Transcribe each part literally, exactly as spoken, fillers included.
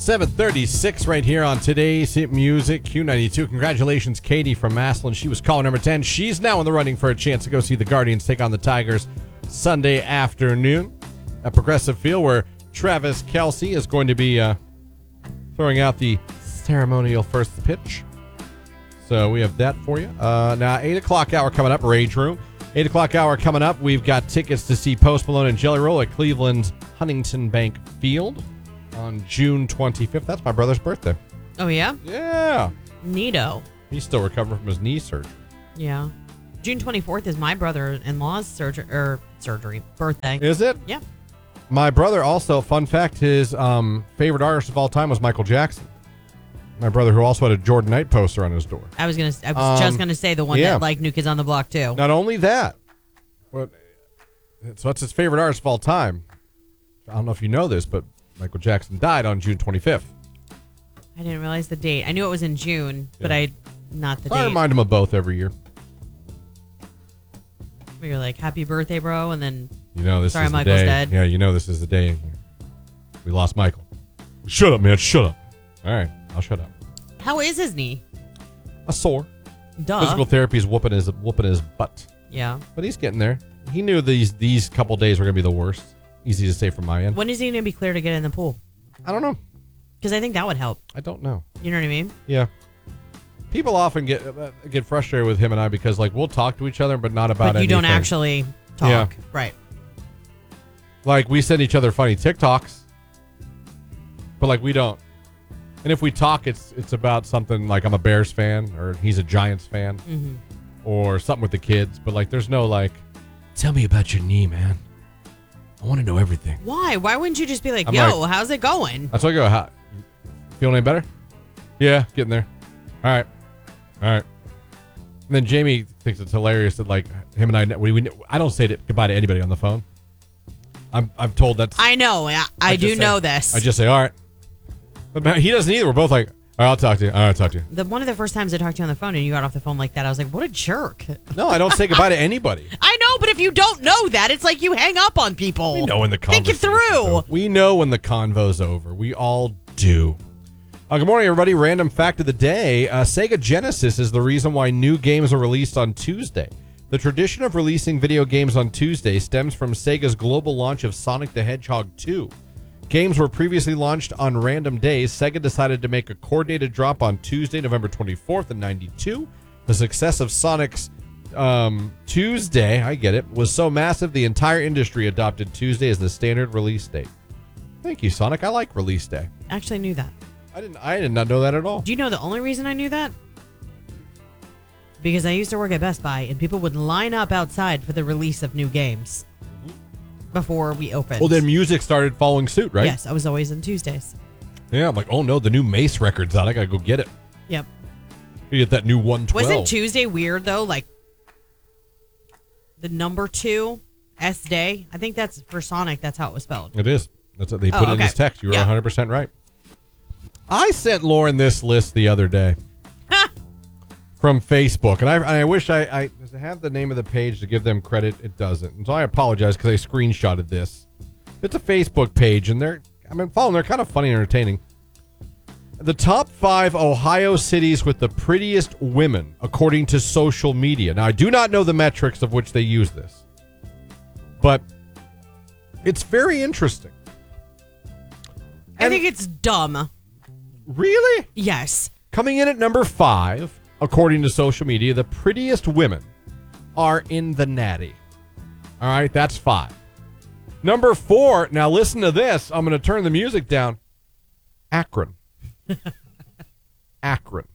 seven thirty-six right here on today's Hit Music Q ninety-two. Congratulations, Katie from Maslin. She was caller number ten. She's now in the running for a chance to go see the Guardians take on the Tigers Sunday afternoon at Progressive Field, where Travis Kelce is going to be uh, throwing out the ceremonial first pitch. So we have that for you. Uh, now, eight o'clock hour coming up, Rage Room. eight o'clock hour coming up, we've got tickets to see Post Malone and Jelly Roll at Cleveland's Huntington Bank Field on June twenty-fifth. That's my brother's birthday. Oh, yeah? Yeah. Neato. He's still recovering from his knee surgery. Yeah. June twenty-fourth is my brother-in-law's surgery, er, surgery, birthday. Is it? Yeah. My brother also, fun fact, his um, favorite artist of all time was Michael Jackson. My brother, who also had a Jordan Knight poster on his door. I was gonna. I was Um, just gonna say the one yeah. that like New Kids on the Block too. Not only that, but so that's his favorite artist of all time. I don't know if you know this, but Michael Jackson died on June twenty-fifth. I didn't realize the date. I knew it was in June, but Yeah. I not the I date. remind him of both every year. Where you're like, "Happy birthday, bro," and then You know this Sorry, is the Michael's day. dead. Yeah, you know this is the day we lost Michael. Shut up, man. Shut up. All right, I'll shut up. how is his knee? A sore. Duh. Physical therapy is whooping his whooping his butt, Yeah. but he's getting there. He knew these these couple days were gonna be the worst. Easy to say from my end. When is he gonna be clear to get in the pool? I don't know. Because I think that would help. I don't know. You know what I mean? Yeah. People often get uh, get frustrated with him and I because like we'll talk to each other, but not about But you don't anything. actually talk. Yeah. Right. Like we send each other funny TikToks, but like we don't. And if we talk, it's it's about something like I'm a Bears fan or he's a Giants fan Mm-hmm. or something with the kids. But like there's no like, tell me about your knee, man. I want to know everything. Why? Why wouldn't you just be like, I'm "Yo, like- how's it going?" That's why I go. How, feeling any better? Yeah, getting there. All right, all right. And then Jamie thinks it's hilarious that like him and I we, we I don't say it, goodbye to anybody on the phone. I'm I'm told that's I know. I, I, I do just say- know this. I just say all right, but man, he doesn't either. We're both like, all right, I'll talk to you. All right, I'll talk to you. the one of the first times I talked to you on the phone and you got off the phone like that, I was like, "What a jerk." No, I don't say goodbye to anybody. I know, but if you don't know that, it's like you hang up on people. We know when the Think it conversation's through. over. We know when the convo's over. We all do. Uh, good morning, everybody. Random fact of the day. Uh, Sega Genesis is the reason why new games are released on Tuesday. The tradition of releasing video games on Tuesday stems from Sega's global launch of Sonic the Hedgehog two. Games were previously launched on random days. Sega decided to make a coordinated drop on Tuesday, November twenty-fourth in ninety-two. The success of Sonic's um, Tuesday, I get it, was so massive the entire industry adopted Tuesday as the standard release date. Thank you, Sonic. I like release day. Actually knew that. I didn't. I did not know that at all. Do you know the only reason I knew that? Because I used to work at Best Buy and people would line up outside for the release of new games before we opened. Well, then music started following suit, right? Yes, I was always on Tuesdays. Yeah, I'm like, oh no, the new Mace record's out. I gotta go get it. Yep. You get that new one twelve. Wasn't Tuesday weird though? Like the number two S Day. I think that's for Sonic. That's how it was spelled. It is. That's what they Oh, put in okay. this text. You were Yeah. one hundred percent right. I sent Lauren this list the other day from Facebook, and I, and I wish I, I does it have the name of the page to give them credit. It doesn't, and so I apologize because I screenshotted this. It's a Facebook page, and they're I've been following. They're kind of funny and entertaining. The top five Ohio cities with the prettiest women, according to social media. Now, I do not know the metrics of which they use this, but it's very interesting. I And- think it's dumb. Really? Yes. Coming in at number five, according to social media, the prettiest women are in the Natty. All right, that's five. Number four, now listen to this. I'm going to turn the music down. Akron. Akron.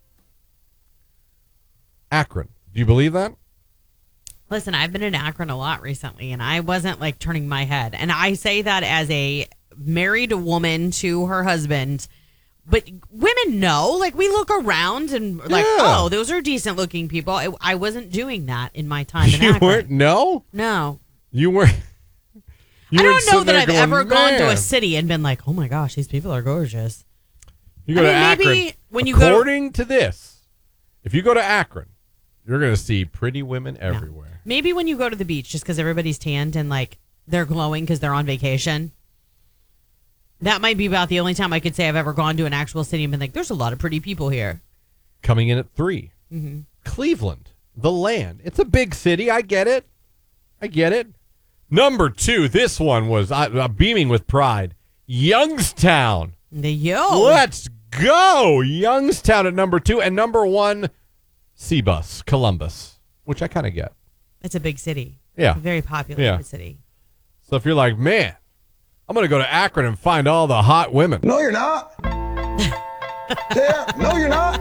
Akron. Do you believe that? Listen, I've been in Akron a lot recently, and I wasn't like turning my head. And I say that as a married woman to her husband. But women know, like we look around and like, Yeah. oh, those are decent looking people. I, I wasn't doing that in my time in You Akron. weren't? No? No. You weren't? You I weren't don't know sitting that there I've going, ever gone to a "Man." city and been like, oh my gosh, these people are gorgeous. You go I to mean, Akron. maybe when you go to- according to this, if you go to Akron, you're going to see pretty women everywhere. Maybe when you go to the beach, just because everybody's tanned and like they're glowing because they're on vacation. That might be about the only time I could say I've ever gone to an actual city and been like, there's a lot of pretty people here. Coming in at three. Mm-hmm. Cleveland, the land. It's a big city. I get it. I get it. Number two, this one was uh, uh, beaming with pride. Youngstown. The yo. Let's go. Youngstown at number two. And number one, Seabus, Columbus, which I kind of get. It's a big city. Yeah. A very popular Yeah. city. So if you're like, man, I'm going to go to Akron and find all the hot women. No, you're not. Yeah, no, you're not.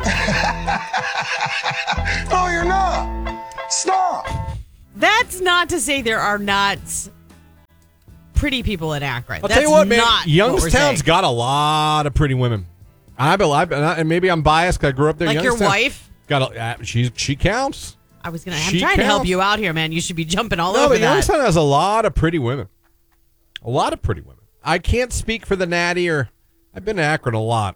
No, you're not. Stop. That's not to say there are not pretty people in Akron. I'll That's tell you what, man. not what we're Youngstown's saying. got a lot of pretty women. I believe, and maybe I'm biased because I grew up there. Like your Youngstown. wife? Got a, uh, she she counts. I was gonna. I'm She trying to help counts. you out here, man. You should be jumping all No, over but that. Youngstown has a lot of pretty women. A lot of pretty women. I can't speak for the Natty, or I've been to Akron a lot.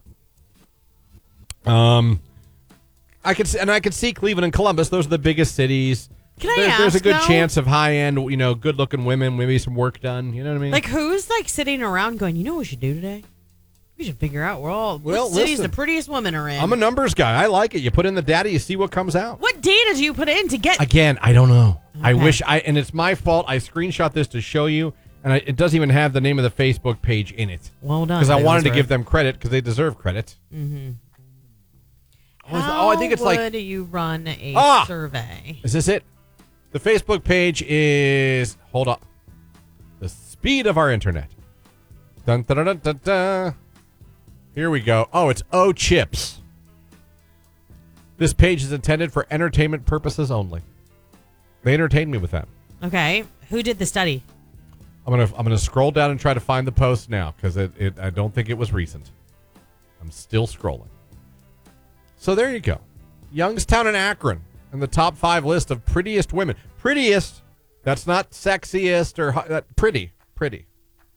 Um, I could and I could see Cleveland and Columbus. Those are the biggest cities. Can I There- ask, There's a good though? chance of high end, you know, good looking women, maybe some work done. You know what I mean? Like, who's like sitting around going, you know what we should do today? We should figure out where all Well, what cities listen. the prettiest women are in. I'm a numbers guy. I like it. You put in the data, you see what comes out. What data do you put in to get? Again, I don't know. I Okay. wish I, and it's my fault. I screenshot this to show you, and I, it doesn't even have the name of the Facebook page in it well done. because I wanted to Billsworth. give them credit because they deserve credit. Mm-hmm. Oh, is- oh, I think it's How like, would you run a Ah! survey? is this it? The Facebook page is, hold up, the speed of our internet. Dun, dun, dun, dun, dun, dun. Here we go. Oh, it's O Chips. This page is intended for entertainment purposes only. They entertained me with that. Okay, who did the study? I'm gonna I'm gonna scroll down and try to find the post now because it, it I don't think it was recent. I'm still scrolling. So there you go, Youngstown and Akron in the top five list of prettiest women. Prettiest. That's not sexiest or hot, that pretty, pretty.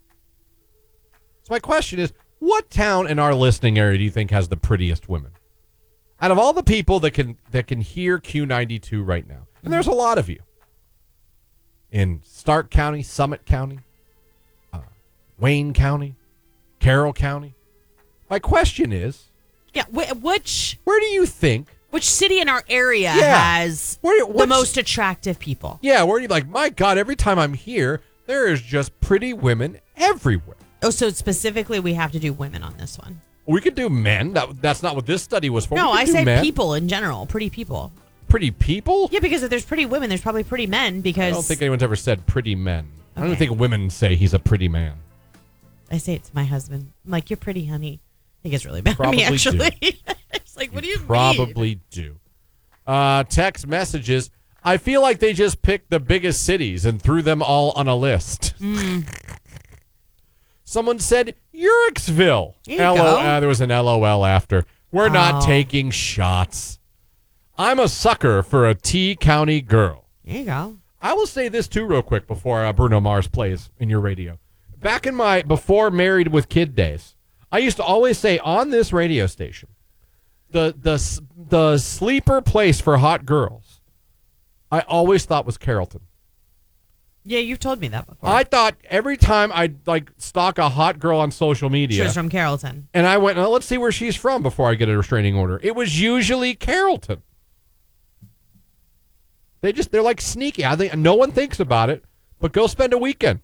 So my question is, what town in our listening area do you think has the prettiest women? Out of all the people that can that can hear Q ninety-two right now, and there's a lot of you. In Stark County, Summit County, uh, Wayne County, Carroll County. My question is, Yeah, wh- which where do you think, which city in our area Yeah. has Where- the what's- most attractive people? yeah, where do you like, my God, every time I'm here, there is just pretty women everywhere. Oh, so specifically, we have to do women on this one. We could do men. That, that's not what this study was for. No, We could I do said men. people in general, pretty people. Pretty people? Yeah, because if there's pretty women, there's probably pretty men. Because I don't think anyone's ever said pretty men. I don't Okay. think women say he's a pretty man. I say it to my husband. I'm like, you're pretty, honey. He gets really mad Probably at me, do. actually. It's like, what do you mean? Probably do. Uh, text messages. I feel like they just picked the biggest cities and threw them all on a list. Mm. Someone said Uriksville. There you L O go. Uh, there was an L O L after. We're not Oh. taking shots. I'm a sucker for a T County girl. There you go. I will say this too, real quick, before uh, Bruno Mars plays in your radio. Back in my before Married with Kid days, I used to always say on this radio station, the the the sleeper place for hot girls, I always thought was Carrollton. Yeah, you've told me that before. I thought every time I'd like stalk a hot girl on social She media, was from Carrollton. and I went, well, let's see where she's from before I get a restraining order. It was usually Carrollton. They just they're like sneaky. I think no one thinks about it, but go spend a weekend.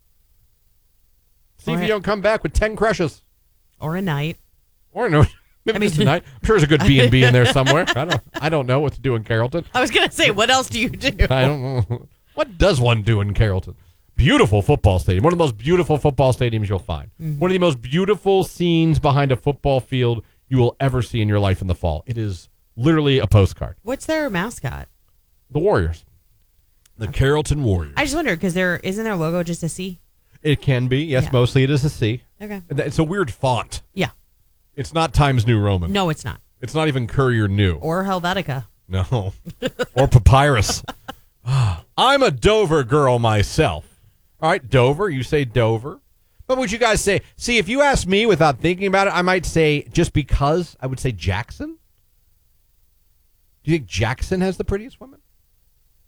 See All if right. you don't come back with ten crushes. Or a night. Or no, maybe I mean- just a night. I'm sure there's a good B and B in there somewhere. I don't I don't know what to do in Carrollton. I was going to say, what else do you do? I don't know. What does one do in Carrollton? Beautiful football stadium. One of the most beautiful football stadiums you'll find. Mm-hmm. One of the most beautiful scenes behind a football field you will ever see in your life in the fall. It is literally a postcard. What's their mascot? The Warriors. The Carrollton Warriors. I just wonder, because there isn't their logo just a C? It can be. Yes, Yeah. mostly it is a C. Okay. It's a weird font. Yeah. It's not Times New Roman. No, it's not. It's not even Courier New. Or Helvetica. No. Or Papyrus. I'm a Dover girl myself. All right, Dover. You say Dover. What would you guys say? See, if you ask me without thinking about it, I might say, just because, I would say Jackson. Do you think Jackson has the prettiest women?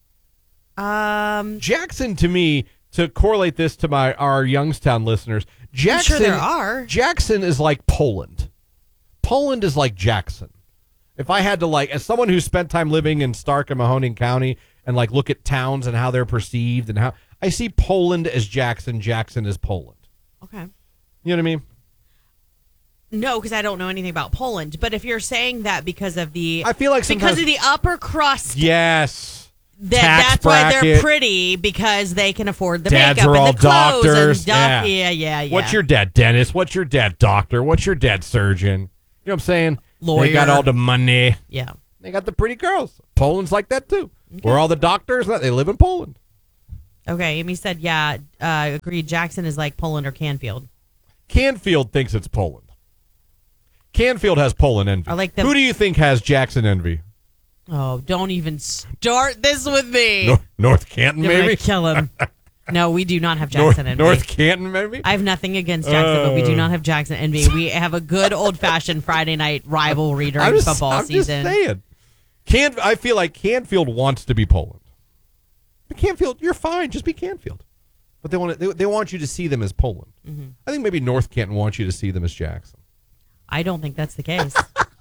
Um, Jackson, to me, to correlate this to my our Youngstown listeners, Jackson, I'm sure there are. Jackson is like Poland. Poland is like Jackson. If I had to, like, as someone who spent time living in Stark and Mahoning County and, like, look at towns and how they're perceived and how, I see Poland as Jackson, Jackson as Poland. Okay. You know what I mean? No, because I don't know anything about Poland. But if you're saying that because of the, I feel like because sometimes- of the upper crust, Yes. that Tax that's why they're bracket. pretty, because they can afford the Dads makeup are all and the clothes doctors. and stuff. Yeah. Yeah, yeah, yeah. What's your dad, dentist? What's your dad, doctor? What's your dad, surgeon? You know what I'm saying? Lawyer. They got all the money. Yeah. They got the pretty girls. Poland's like that, too. Where all the doctors, they live in Poland. Okay, Amy said, yeah, uh, agreed. Jackson is like Poland or Canfield. Canfield thinks it's Poland. Canfield has Poland envy. I like the- Who do you think has Jackson envy? Oh, don't even start this with me. Nor- North Canton, You're gonna maybe? kill him. No, we do not have North, Jackson envy. North Canton, maybe? I have nothing against Jackson, but we Uh. do not have Jackson envy. We have a good old-fashioned Friday night rivalry during I'm just, football I'm season. just saying. Can, I feel like Canfield wants to be Poland. But Canfield, you're fine. Just be Canfield. But they want to, they, they want you to see them as Poland. Mm-hmm. I think maybe North Canton wants you to see them as Jackson. I don't think that's the case.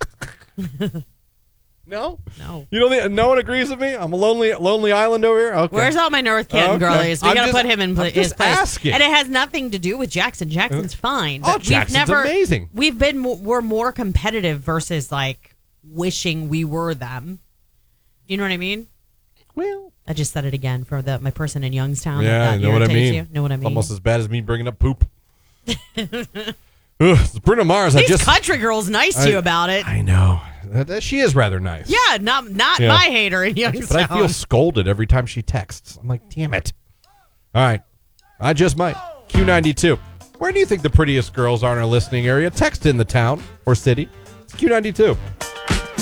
No? No. You don't think no one agrees with me? I'm a lonely lonely island over here? Okay. Where's all my North Canton Okay. girlies? We I'm got to just- put him in pla- I'm his just place. asking. And it has nothing to do with Jackson. Jackson's fine. Oh, But Jackson's we've never, amazing. We've been, mo- we're more competitive versus like wishing we were them. Do you know what I mean? Well, I just said it again for the my person in Youngstown. if yeah, I that know what I irritates mean. You. Know what I It's mean? almost as bad as me bringing up poop. Ugh, it's Bruno Mars. I These just country girls nice I- to you about it. I know. That- that- she is rather nice. yeah, not not Yeah. my hater in Youngstown. But I feel scolded every time she texts. I'm like, damn it. All right. I just might. Q ninety-two. Where do you think the prettiest girls are in our listening area? Text in the town or city. It's Q ninety-two.